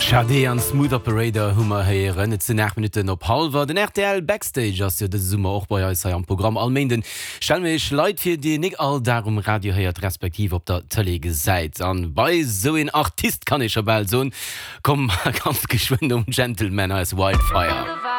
Schade an Smooth Operator Hummer heieren et sinn 8 Minuten op Halwer den RTL Backstage ass de Summer och bei am Programm allmenden. Stellmech Leiit fir Di nik all darum radiohéiert respektiv op der Tellege seit. An bei so en Artist kann ich abel so'n kom ganz geschwind Gentleman als Wildfire.